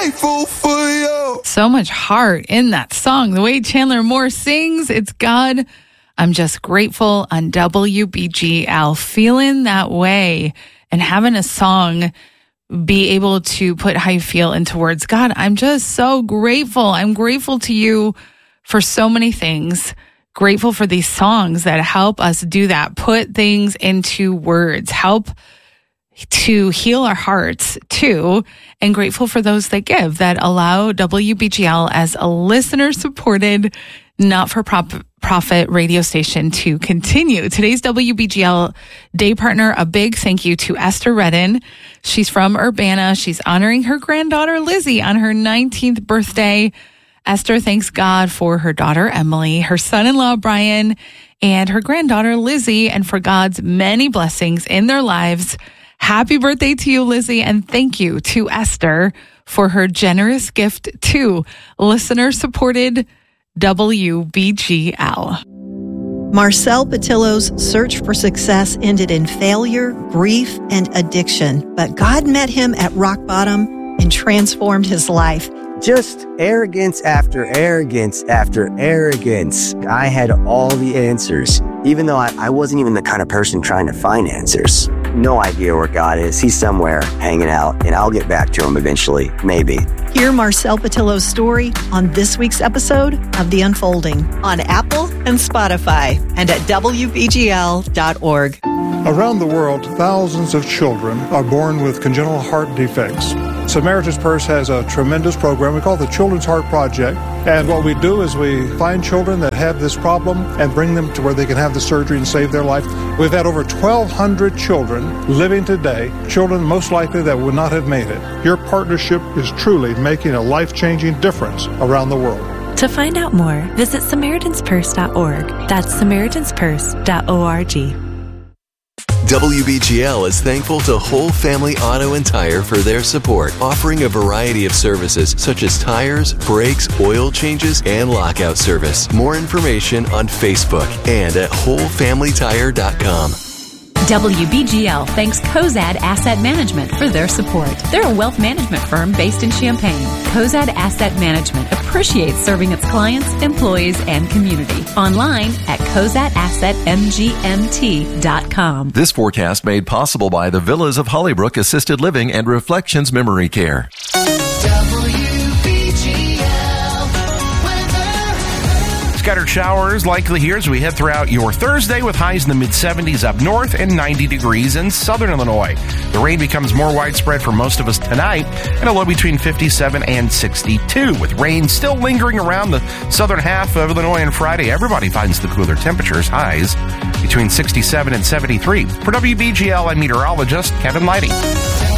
thankful for you. So much heart in that song. The way Chandler Moore sings, it's God. I'm just grateful on WBGL. Feeling that way and having a song be able to put how you feel into words. God, I'm just so grateful. I'm grateful to you for so many things. Grateful for these songs that help us do that, put things into words, help to heal our hearts too, and grateful for those that give, that allow WBGL as a listener-supported, not-for-profit radio station to continue. Today's WBGL Day Partner, a big thank you to Esther Redden. She's from Urbana. She's honoring her granddaughter, Lizzie, on her 19th birthday. Esther thanks God for her daughter, Emily, her son-in-law, Brian, and her granddaughter, Lizzie, and for God's many blessings in their lives. Happy birthday to you, Lizzie, and thank you to Esther for her generous gift to listener-supported WBGL. Marcel Patillo's search for success ended in failure, grief, and addiction, but God met him at rock bottom and transformed his life. Just arrogance after arrogance after arrogance. I had all the answers, even though I wasn't even the kind of person trying to find answers. No idea where God is. He's somewhere hanging out, and I'll get back to him eventually, maybe. Hear Marcel Patillo's story on this week's episode of The Unfolding on Apple and Spotify and at WBGL.org. Around the world, thousands of children are born with congenital heart defects. Samaritan's Purse has a tremendous program we call the Children's Heart Project. And what we do is we find children that have this problem and bring them to where they can have the surgery and save their life. We've had over 1,200 children living today, children most likely that would not have made it. Your partnership is truly making a life-changing difference around the world. To find out more, visit SamaritansPurse.org. That's SamaritansPurse.org. WBGL is thankful to Whole Family Auto and Tire for their support, offering a variety of services such as tires, brakes, oil changes, and lockout service. More information on Facebook and at WholeFamilyTire.com. WBGL thanks Cozad Asset Management for their support. They're a wealth management firm based in Champaign. Cozad Asset Management appreciates serving its clients, employees, and community. Online at CozadAssetMGMT.com. This forecast made possible by the Villas of Hollybrook Assisted Living and Reflections Memory Care. Scattered showers likely here as we head throughout your Thursday with highs in the mid-70s up north and 90 degrees in southern Illinois. The rain becomes more widespread for most of us tonight and a low between 57 and 62 with rain still lingering around the southern half of Illinois on Friday. Everybody finds the cooler temperatures, highs between 67 and 73. For WBGL, I'm meteorologist Kevin Lighty.